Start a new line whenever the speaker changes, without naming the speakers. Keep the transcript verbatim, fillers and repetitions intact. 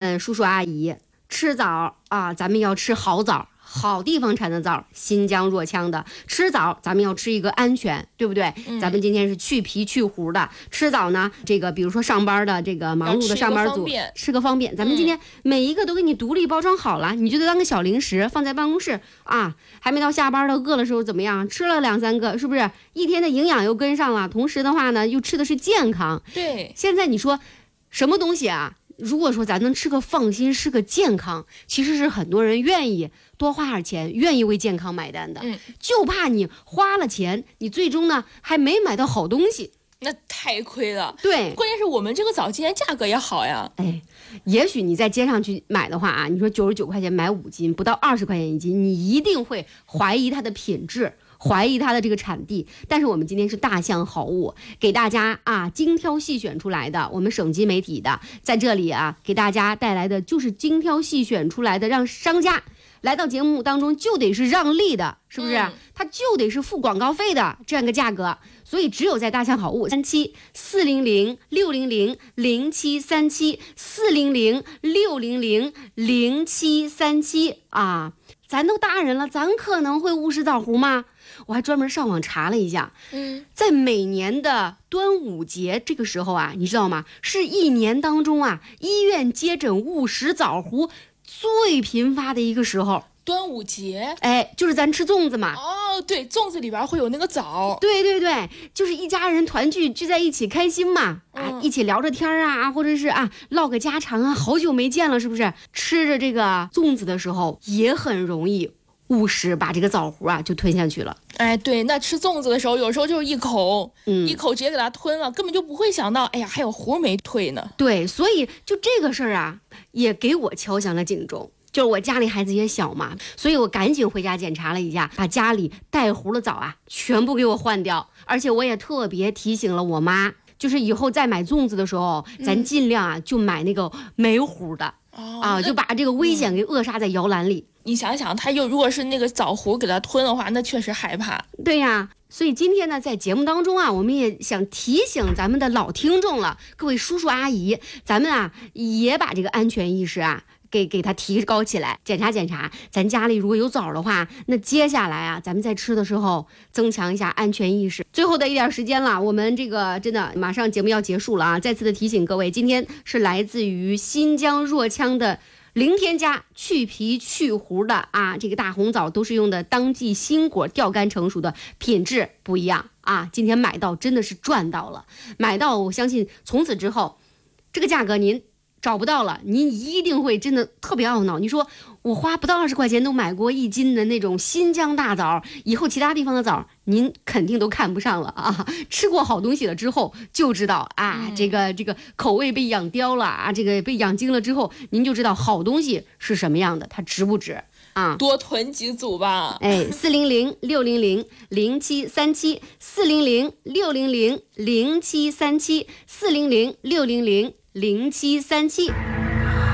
嗯，叔叔阿姨吃枣啊，咱们要吃好枣。好地方产的枣，新疆若羌的。吃枣咱们要吃一个安全，对不对？嗯、咱们今天是去皮去核的。吃枣呢，这个比如说上班的这个忙碌的上班族，吃个方便。咱们今天每一个都给你独立包装好了，嗯、你就当个小零食放在办公室啊，还没到下班的饿的时候怎么样？吃了两三个，是不是一天的营养又跟上了？同时的话呢，又吃的是健康。
对，
现在你说什么东西啊？如果说咱能吃个放心，吃个健康，其实是很多人愿意多花点钱，愿意为健康买单的。
嗯，
就怕你花了钱，你最终呢还没买到好东西，
那太亏了。
对，
关键是我们这个枣今天价格也好呀。
哎，也许你在街上去买的话啊，你说九十九块钱买五斤，不到二十块钱一斤，你一定会怀疑它的品质。怀疑它的这个产地，但是我们今天是大象好物，给大家啊精挑细选出来的，我们省级媒体的在这里啊给大家带来的就是精挑细选出来的，让商家来到节目当中就得是让利的，是不是？嗯、他就得是付广告费的这样一个价格，所以只有在大象好物三七四零零六零零零七三七四零零六零零零七三七啊，咱都大人了，咱可能会误食枣核吗？我还专门上网查了一下，
嗯，
在每年的端午节这个时候啊，你知道吗？是一年当中啊，医院接诊误食枣核最频发的一个时候。
端午节，
哎，就是咱吃粽子嘛。
哦，对，粽子里边会有那个枣。
对对对，就是一家人团聚聚在一起开心嘛，啊，
嗯、
一起聊着天啊，或者是啊唠个家常啊，好久没见了，是不是？吃着这个粽子的时候也很容易误食，把这个枣核啊就吞下去了。
哎，对，那吃粽子的时候，有时候就是一口，
嗯，
一口直接给它吞了，根本就不会想到，哎呀，还有核没退呢。
对，所以就这个事儿啊，也给我敲响了警钟。就是我家里孩子也小嘛，所以我赶紧回家检查了一下，把家里带核的枣啊全部给我换掉。而且我也特别提醒了我妈，就是以后再买粽子的时候，嗯、咱尽量啊就买那个没核的。
哦、
啊，就把这个危险给扼杀在摇篮里。
嗯、你想想，他又如果是那个枣核给他吞的话，那确实害怕。
对呀，所以今天呢，在节目当中啊，我们也想提醒咱们的老听众了，各位叔叔阿姨，咱们啊也把这个安全意识啊。给给它提高起来，检查检查，咱家里如果有枣的话，那接下来啊，咱们在吃的时候增强一下安全意识。最后的一点时间了，我们这个真的马上节目要结束了啊！再次的提醒各位，今天是来自于新疆若羌的零添加去皮去核的啊，这个大红枣都是用的当季新果吊干成熟的，品质不一样啊！今天买到真的是赚到了，买到我相信从此之后，这个价格您找不到了，您一定会真的特别懊恼。你说我花不到二十块钱都买过一斤的那种新疆大枣，以后其他地方的枣您肯定都看不上了啊！吃过好东西了之后就知道啊，嗯、这个这个口味被养刁了啊，这个被养精了之后，您就知道好东西是什么样的，它值不值啊？
多囤几组吧。
哎，四零零六零零零七三七，四零零六零零零七三七，四零零六零零零七三七。